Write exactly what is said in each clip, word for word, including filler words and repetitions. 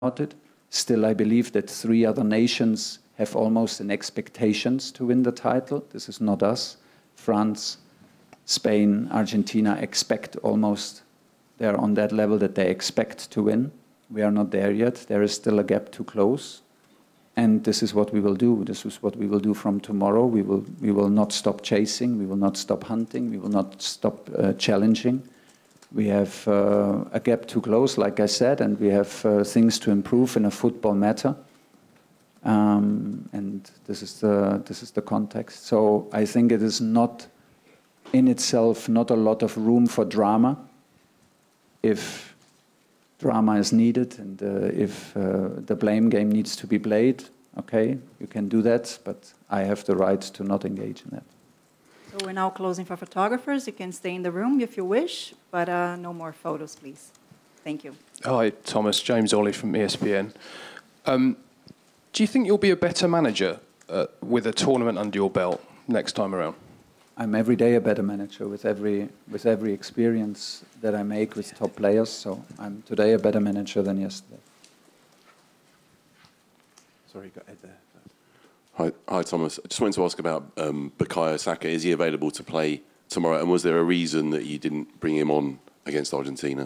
about it. Still, I believe that three other nations have almost an expectations to win the title. This is not us. France, Spain, Argentina expect almost, they're on that level that they expect to win. We are not there yet. There is still a gap to close. And this is what we will do. This is what we will do from tomorrow. We will, we will not stop chasing. We will not stop hunting. We will not stop uh, challenging. We have uh, a gap to close, like I said, and we have uh, things to improve in a football matter. Um, and this is the this is the context. So I think it is not in itself not a lot of room for drama. If drama is needed and uh, if uh, the blame game needs to be played, okay, you can do that. But I have the right to not engage in that. So we're now closing for photographers. You can stay in the room if you wish, but uh, no more photos, please. Thank you. Hi, Thomas. James Ollie from E S P N. Um, do you think you'll be a better manager uh, with a tournament under your belt next time around? I'm every day a better manager with every with every experience that I make with top players. So I'm today a better manager than yesterday. Sorry, you got Ed there. Hi, hi, Thomas. I just wanted to ask about um, Bukayo Saka. Is he available to play tomorrow? And was there a reason that you didn't bring him on against Argentina?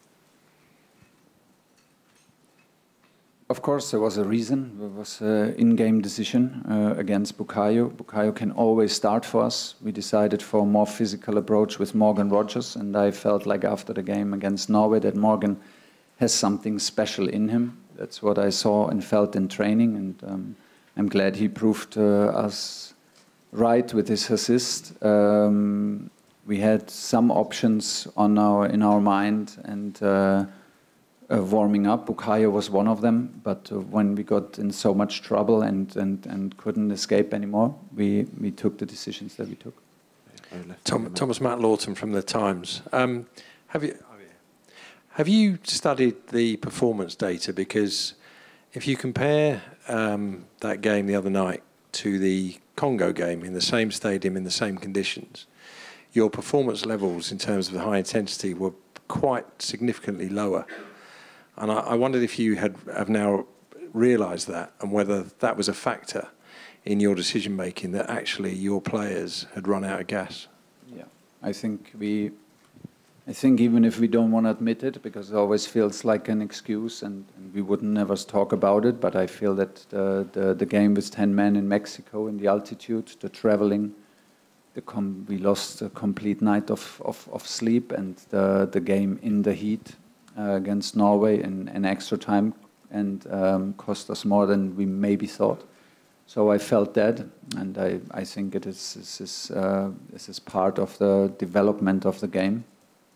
Of course, there was a reason. There was an in-game decision uh, against Bukayo. Bukayo can always start for us. We decided for a more physical approach with Morgan Rogers, and I felt like after the game against Norway that Morgan has something special in him. That's what I saw and felt in training, and um, I'm glad he proved uh, us right with his assist. Um, we had some options on our in our mind, and uh, Uh, warming up. Bukayo was one of them, but uh, when we got in so much trouble and, and, and couldn't escape anymore, we, we took the decisions that we took. Tom, Thomas Matt Lawton from The Times. Um, have you have you studied the performance data? Because if you compare um, that game the other night to the Congo game in the same stadium, in the same conditions, your performance levels in terms of the high intensity were quite significantly lower. And I, I wondered if you had have now realised that, and whether that was a factor in your decision making, that actually your players had run out of gas. Yeah, I think we. I think even if we don't want to admit it, because it always feels like an excuse, and, and we would never talk about it. But I feel that the the, the game with ten men in Mexico, in the altitude, the traveling, the com we lost a complete night of, of, of sleep, and the the game in the heat. Uh, against Norway in, in extra time, and um, cost us more than we maybe thought. So I felt that, and I, I think it is this is uh, this is part of the development of the game.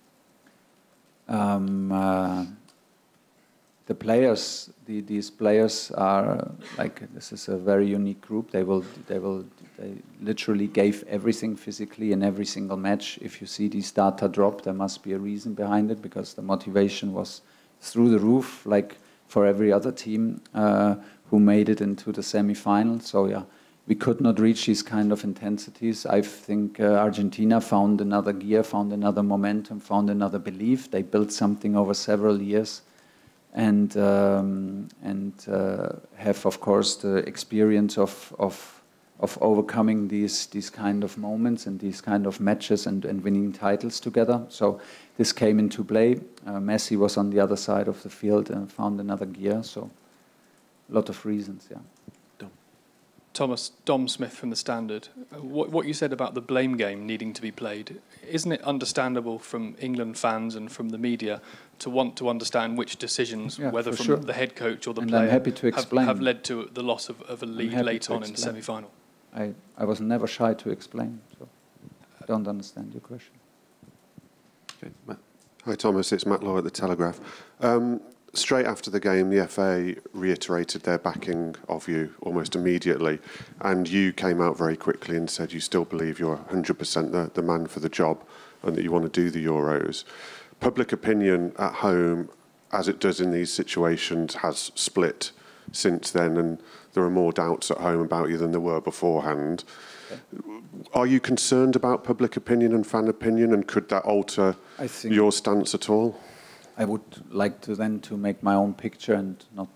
Um, uh, the players, the, these players are like this is a very unique group. They will they will they literally gave everything physically in every single match. If you see these data drop, there must be a reason behind it, because the motivation was through the roof, like for every other team uh, who made it into the semi-final. So yeah, we could not reach these kind of intensities. I think uh, Argentina found another gear, found another momentum, found another belief. They built something over several years, and um, and uh, have of course the experience of of. of overcoming these these kind of moments and these kind of matches and, and winning titles together. So this came into play. Uh, Messi was on the other side of the field and found another gear. So a lot of reasons, yeah. Dom. Thomas, Dom Smith from The Standard. Uh, what, what you said about the blame game needing to be played, isn't it understandable from England fans and from the media to want to understand which decisions, yeah, whether from sure. the head coach or the and player, I'm happy to explain. Have, have led to the loss of, of a lead late on in the semi-final? I, I was never shy to explain, so I don't understand your question. Okay, Matt. Hi, Thomas. It's Matt Law at The Telegraph. Um, straight after the game, the F A reiterated their backing of you almost immediately, and you came out very quickly and said you still believe you're one hundred percent the, the man for the job and that you want to do the Euros. Public opinion at home, as it does in these situations, has split since then, and there are more doubts at home about you than there were beforehand. Okay. Are you concerned about public opinion and fan opinion, and could that alter your stance at all? I would like to then to make my own picture and not